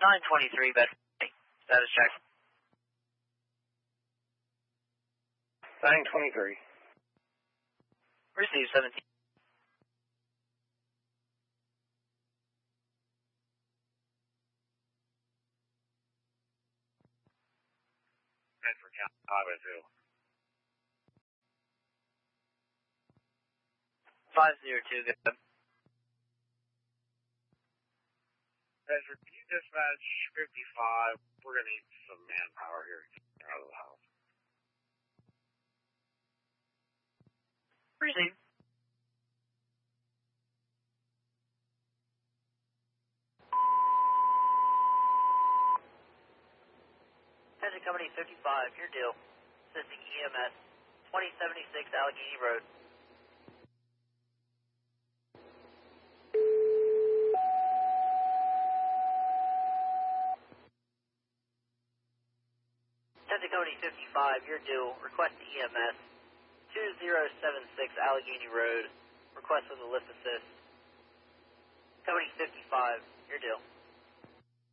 923, bed. Status check. 923. Receive 17. Bedford County Highway 2. 502, good. Bedford, can you dispatch 55? We're going to need some manpower here out of the house. Receive. Attention Company 55, your deal. Assisting EMS, 2076 Allegheny Road. Attention Company 55, your deal. Request EMS, 2076 Allegheny Road. Request with a lift assist. Company 55, your deal.